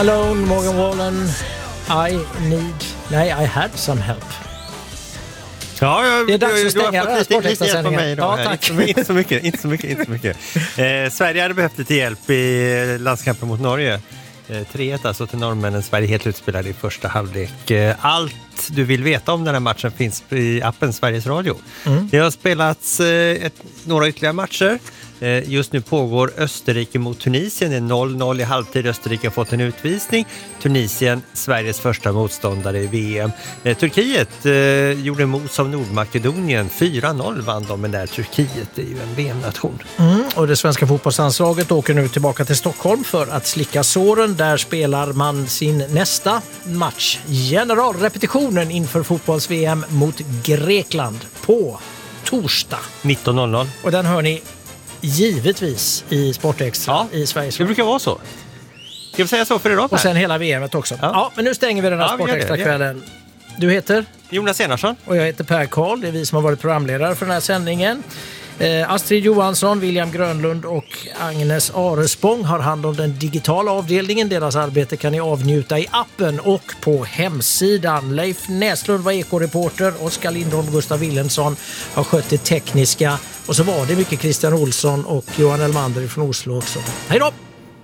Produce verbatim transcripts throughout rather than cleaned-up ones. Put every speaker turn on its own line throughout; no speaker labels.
Alone, Morgan Wallen. I need... Nej, I had some help.
Ja, jag,
det är dags
jag,
att stänga den här sportextrasändningen.
Ja,
tack.
Inte, inte så mycket, inte så mycket, inte så mycket. Eh, Sverige hade behövt lite hjälp i landskampen mot Norge. Eh, tre ett alltså till norrmännen. Sverige helt utspelade i första halvlek. Eh, allt du vill veta om den här matchen finns i appen Sveriges Radio. Mm. Det har spelats eh, ett, några ytterligare matcher. Just nu pågår Österrike mot Tunisien. Det är noll noll i halvtid. Österrike har fått en utvisning. Tunisien, Sveriges första motståndare i V M. Turkiet eh, gjorde emot som Nordmakedonien. fyra noll vann de, men där Turkiet är ju en V M-nation.
Mm, och det svenska fotbollslandslaget åker nu tillbaka till Stockholm för att slicka såren. Där spelar man sin nästa match. Generalrepetitionen inför fotbolls-V M mot Grekland på torsdag.
nitton noll noll.
Och den hör ni givetvis i Sportextra
ja,
i Sveriges.
Det brukar vara så. Ska vi säga så för idag?
Och sen hela V M också. Ja, ja men nu stänger vi den här ja, Sportextra-kvällen. Du heter?
Jonas Enarsson.
Och jag heter Per Karl. Det är vi som har varit programledare för den här sändningen. Eh, Astrid Johansson, William Grönlund och Agnes Arespång har hand om den digitala avdelningen. Deras arbete kan ni avnjuta i appen och på hemsidan. Leif Näslund var ekoreporter. Oskar Lindholm och Gustav Wilhelmsson har skött det tekniska. Och så var det mycket Christian Olsson och Johan Elmander från Oslo också. Hej då!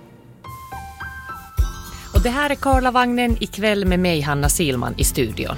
Och det här är Karlavagnen ikväll med mig, Hanna Silman, i studion.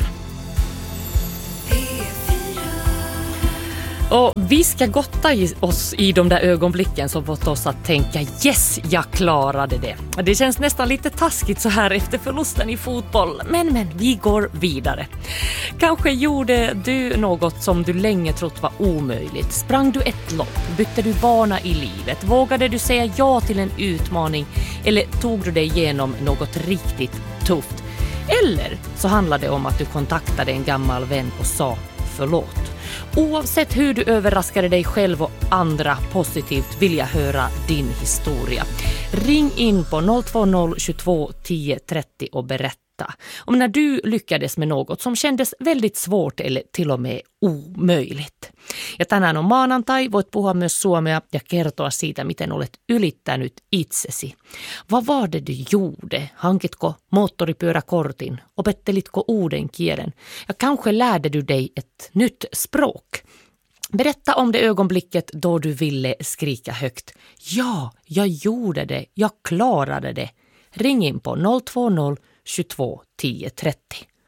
Och vi ska gotta oss i de där ögonblicken som fått oss att tänka yes, jag klarade det. Det känns nästan lite taskigt så här efter förlusten i fotboll, men men vi går vidare. Kanske gjorde du något som du länge trott var omöjligt. Sprang du ett lopp? Bytte du bana i livet? Vågade du säga ja till en utmaning? Eller tog du dig igenom något riktigt tufft? Eller så handlade det om att du kontaktade en gammal vän och sa förlåt. Oavsett hur du överraskade dig själv och andra positivt vill jag höra din historia. Ring in på noll två noll tjugotvå tio trettio och berätta om när du lyckades med något som kändes väldigt svårt eller till och med omöjligt. Ja tänään on maanantai, voit puhua myös suomea ja kertoa siitä, miten olet ylittänyt itsesi. Vad var det du gjorde? Hankitko moottoripyöräkortin? Opettelitko uuden kielen? Ja kanske lärde du dig ett nytt språk. Berätta om det ögonblicket då du ville skrika högt. Ja, jag gjorde det. Jag klarade det. Ring in på noll två noll tjugotvå tio trettio.